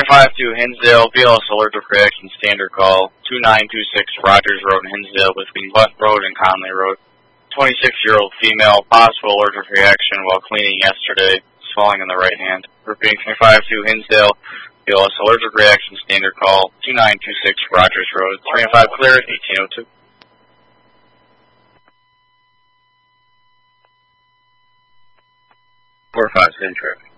352 Hinsdale, BLS allergic reaction standard call, 2926 Rogers Road in Hinsdale between Button Road and Conley Road. 26-year-old female, possible allergic reaction while cleaning yesterday, swelling in the right hand. Repeating 352 Hinsdale, BLS allergic reaction standard call, 2926 Rogers Road, 3 and 5 clear at 1802. 45 Centric.